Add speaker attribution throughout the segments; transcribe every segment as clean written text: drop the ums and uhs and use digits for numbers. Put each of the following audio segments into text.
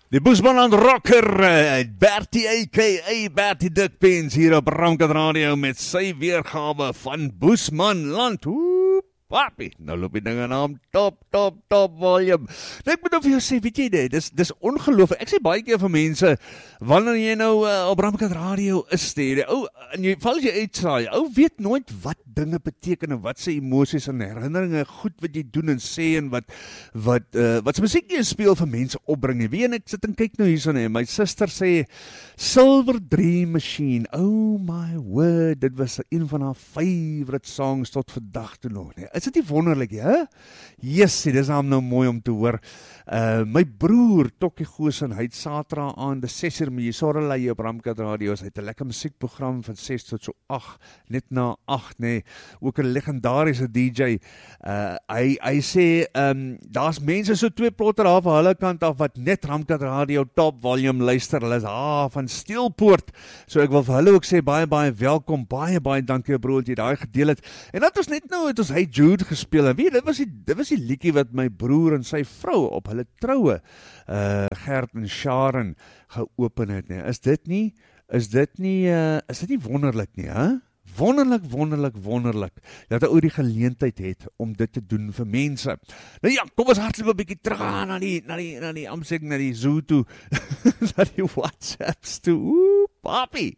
Speaker 1: Die Boesmanland Rocker, Bertie a.k.a. Bertie Dikpens hier op Ramkat Radio met sy weergawe van Boesmanland. Oeh, papi, nou loop die dinge na hom top volume. Nou, ek moet nou vir jou sê, weet jy dit, dis ongelooflik. Ek sê baie keer vir mense, wanneer jy nou op Ramkat Radio is, en jy val jy uitsaai, weet nooit wat dinge beteken en wat sy emosies en herinneringe, goed wat jy doen en sê en wat sy musiek jy speel vir mense opbring. Weet jy, ek sit en kyk nou hierso en my suster sê, Silver Dream Machine, oh my word, dit was een van haar favorite songs tot vandag toe nog. Nee. Is dit nie wonderlik, ja? Yes, dit is nou mooi om te hoor. My broer, Tokkie Goosen, hy het Saterdag aan, die 6 uur, maar jy sorry lei op Ramkat Radio, hy het 'n lekker musiekprogram van 6 tot so 8, net na 8, nee, ook 'n legendariese DJ. Hy sê, daar's mense so 2 plotter af van hulle kant af, wat net Ramkat Radio top volume luister, hulle is van Steelpoort, so ek wil vir hulle ook sê, baie welkom, baie dankie broer, dat jy daai gedeel het, en dat ons net nou, het ons Hey Jude gespeel, en weet, dit was die liedjie wat my broer en sy vrou op hulle troue, Gert en Sharon, geopen het, nee. Is dit nie wonderlik nie, hè? Wonderlik, dat hy die geleentheid het om dit te doen vir mense. Nou ja, kom ons hartlik 'n bietjie terug na die Zoo toe, na die WhatsApps toe. Oeh, papi.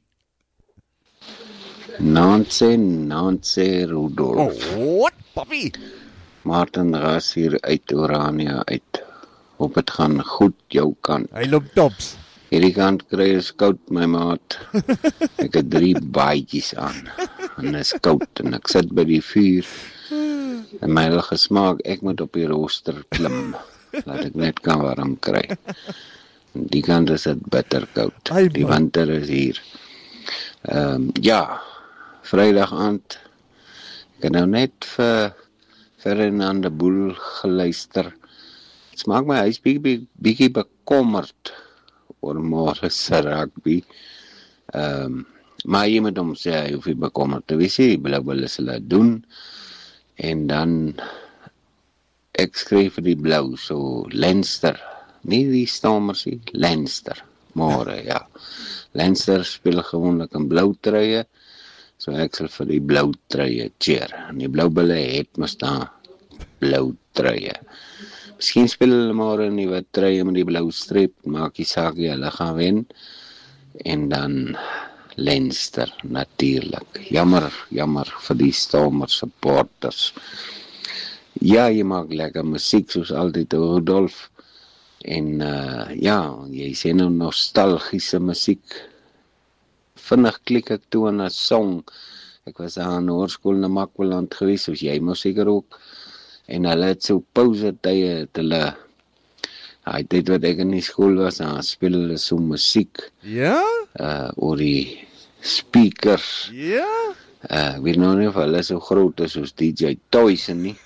Speaker 2: Nancy Rudolf.
Speaker 1: Oh, wat, papi?
Speaker 2: Martin Ras hier uit Orania uit. Hoop het gaan goed jou kant.
Speaker 1: Hy loop tops.
Speaker 2: Hierdie kant kry is koud, my maat. Ek het 3 baadjies aan. En is koud. En ek sit by die vuur. En my hele gesmaak, ek moet op die rooster klim. Laat ek net kan warm kry. En die kant is het bitter koud. Die winter is hier. Ja, Vrydag aand. Ek het nou net vir Ferdinand de Boel geluister. Het smaak my huis bietjie bekommerd oor môre se rugby. Maar jy moet hom sê, hy hoef nie bekommerd te wees, die Blou Bulle hulle doen. En dan, ek skryf vir die Blou, so Leinster, nie die Stormers nie, Leinster, môre, ja. Leinster speel gewoonlik in blou truie, so ek sal vir die blou truie cheer. En die Blou Bulle het mos daar blou truie. Miskien speel hulle môre in die wit truie met die blou streep, maak die saak hulle gaan wen. En dan Leinster, natuurlik. Jammer vir die Stormers supporters. Ja, jy maak lekker musiek, soos altyd, Rudolf. En ja, jy sê nou nostalgiese musiek. Vinnig klik ek toe aan 'n song. Ek was daar aan Hoërskool in Makwaland gewees, soos jy mos seker ook. En hulle het so pause tye het hulle, hy dit wat ek in die skool was, dan speel hulle so musiek.
Speaker 1: Ja?
Speaker 2: Oor die speakers.
Speaker 1: Ja?
Speaker 2: Ek weet nou nie of hulle so groot is soos DJ Toysen nie.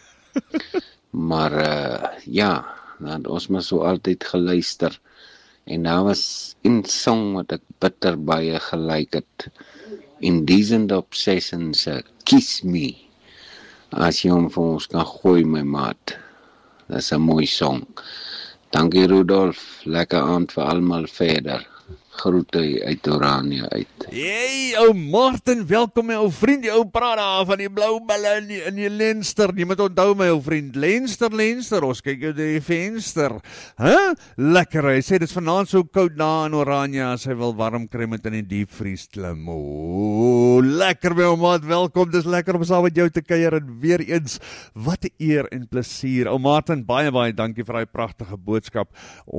Speaker 2: Maar ja, dan ons maar so altyd geluister. En daar was 'n song wat ek bitter baie gelike het. Indecent Obsessions, Kiss Me. As jy hom vir ons kan gooi, my maat. Dat is 'n mooi song. Dankie Rudolf, lekker aand vir almal verder. Groete uit Orania uit.
Speaker 1: Hey, ou Martin, welkom my ou vriend, die ou praat daar van die Blou Bulle in die Leinster. Jy moet onthou my ou vriend, Leinster, ons kyk uit die venster. Lekker, hy sê dit is vanaand so koud daar in Orania, as hy wil warm kry met in die diepvries klim. O, lekker my ou maat, welkom, dis lekker om saam met jou te kuier en weer eens, wat 'n eer en plesier. Ou Martin, baie dankie vir daai pragtige boodskap.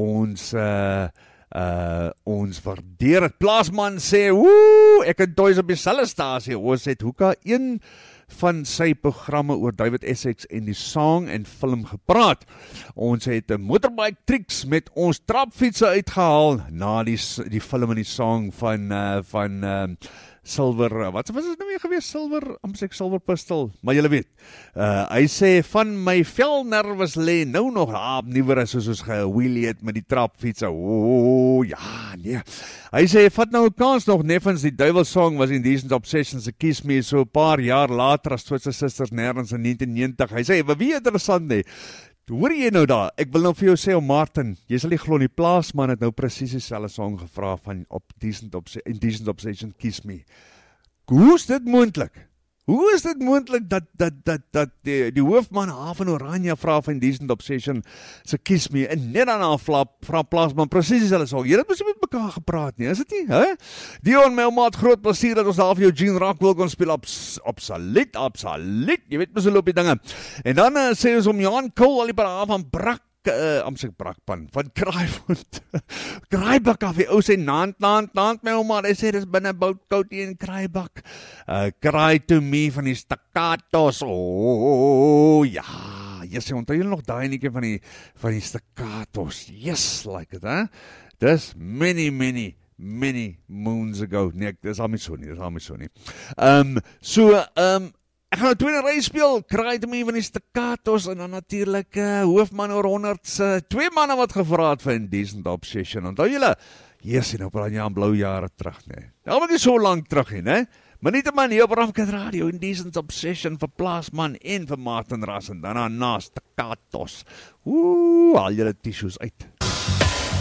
Speaker 1: Ons waardeer het. Plaasman sê, ek en Toys op dieselfde stasie. Ons het hoeka een van sy programme oor David Essex en die song en film gepraat. Ons het 'n motorbike tricks met ons trapfietsse uitgehaal na die film en die song van Silver, wat was dit nou weer gewees? Silver Pistol, maar julle weet. Hy sê, van my velnerves lê nou nog nuwer as soos ons gewheelie het met die trapfiets. Ja, nee. Hy sê, vat nou 'n kans nog, neffens die duivelsong was Indecent Obsessions, Kiss Me, so 'n paar jaar later as Twisted Sisters nêrens in 1990. Hy sê, wie interessant nie, Hoor jy nou daar, ek wil nou vir jou sê, Martin, jy sal nie glo nie, Plaasman het nou presies dieselfde song gevra van Indecent Obsession, Kiss Me. Hoe is dit moontlik? Hoe is dit moontlik dat die hoofman haar van Oranje vra van Indecent Obsession se Kiss Me, en net daarna vra Plaasman presies dieselfde song. Jy het mos nie met mekaar gepraat nie, is dit nie? Hè? Dion, my maat, groot plesier dat ons daar vir jou Gene Rockwell kon speel, absoluut, jy weet mos hoe loop die dinge. En dan sê ons om Johan Cole, al die paraaf van Brakpan, van Kraaivond, Kraaibak af, die ou sê, naand, my oma, hy sê, dis binne boutkout en Kraaibak, Kraai to me, van die staccatos, ja, jy onthou julle nog daai enetjie van die staccatos, yes, like it, hè, dis many moons ago, nee, dis al my so nie, ek gaan nou 2 in 'n ry speel, Kraai to me van die staccatos, en dan natuurlik hoofman oor 100, 2 manne wat gevra het vir Indecent Obsession, onthou julle, hier nou praat jy aan blou jare terug, nee, nou maar nie so lang terug nie, nee, maar nie te man hier op Ramkat Radio, Indecent Obsession vir Plaasman en vir Martin Ras, en daarna staccatos, al julle tissues uit.